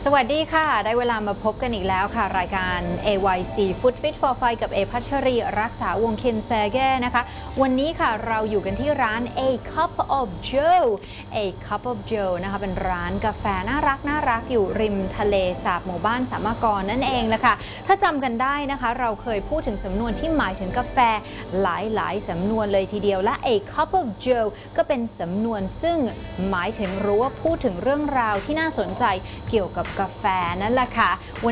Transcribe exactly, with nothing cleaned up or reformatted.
สวัสดีค่ะได้เวลามาพบกันอีกแล้วค่ะรายการ เอ วาย ซี Food Fit for Five กับเอพัชรีรักษาวงศ์ Kinsberger นะคะวันนี้ค่ะเราอยู่กันที่ร้าน A Cup of Joe A Cup of Joe นะคะเป็นร้านกาแฟน่ารักน่ารักอยู่ริมทะเลสาบหมู่บ้านสามกรนั่นเองนะคะถ้าจำกันได้นะคะเราเคยพูดถึงสำนวนที่หมายถึงกาแฟหลายๆสำนวนเลยทีเดียวและ A Cup of Joe ก็เป็นสำนวนซึ่งหมายถึงรู้ว่าพูดถึงเรื่องราวที่น่าสนใจเกี่ยวกับกาแฟนั่นแหละค่ะ